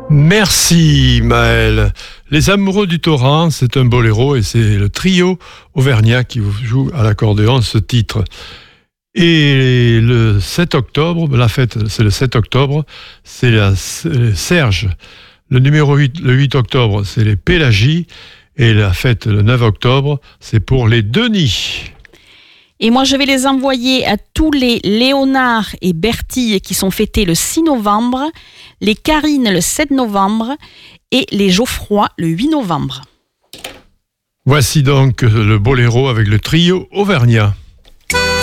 Merci Maël. Les Amoureux du Torrent, c'est un boléro et c'est le trio auvergnat qui joue à l'accordéon ce titre. Et le 7 octobre, la fête c'est le 7 octobre, c'est Serge. Le numéro 8, le 8 octobre, c'est les Pélagies. Et la fête le 9 octobre, c'est pour les Denis. Et moi, je vais les envoyer à tous les Léonard et Bertille qui sont fêtés le 6 novembre, les Karine le 7 novembre et les Geoffroy le 8 novembre. Voici donc le boléro avec le trio auvergnat.